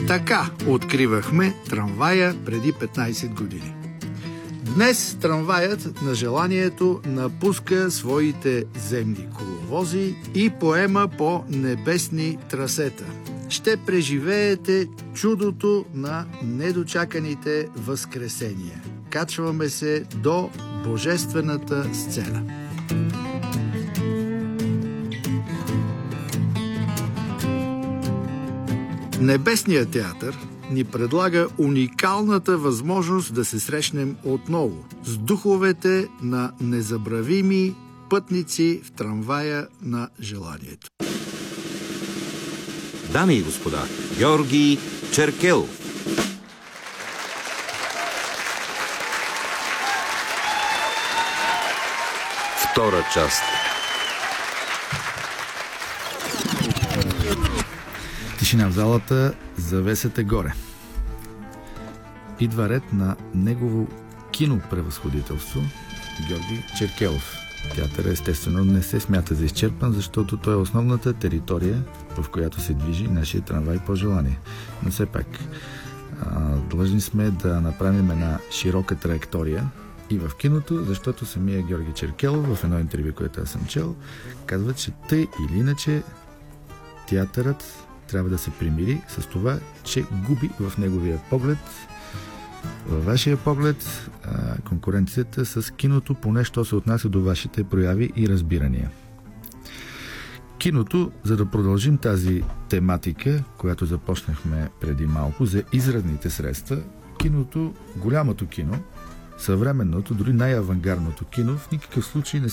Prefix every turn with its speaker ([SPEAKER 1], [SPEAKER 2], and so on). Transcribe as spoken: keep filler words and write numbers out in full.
[SPEAKER 1] Така откривахме трамвая преди петнайсет години. Днес трамваят на желанието напуска своите земни коловози и поема по небесни трасета. Ще преживеете чудото на недочаканите възкресения. Качваме се до божествената сцена. Небесният театър ни предлага уникалната възможност да се срещнем отново с духовете на незабравими пътници в трамвая на желанието.
[SPEAKER 2] Дами и господа, Георги Черкелов. Втора част.
[SPEAKER 1] Тишина в залата, завесата горе. Идва ред на негово кинопревъзходителство Георги Черкелов. Театър естествено не се смята за изчерпан, защото той е основната територия, в която се движи нашия трамвай по желание. Но все пак, длъжни сме да направим една широка траектория и в киното, защото самия Георги Черкелов в едно интервю, което аз съм чел, казва, че тъй или иначе театърът трябва да се примири с това, че губи в неговия поглед, във вашия поглед, конкуренцията с киното, поне що се отнася до вашите прояви и разбирания. Киното, за да продължим тази тематика, която започнахме преди малко, за изразните средства, киното, голямото кино, съвременното, дори най-авангардното кино, в никакъв случай не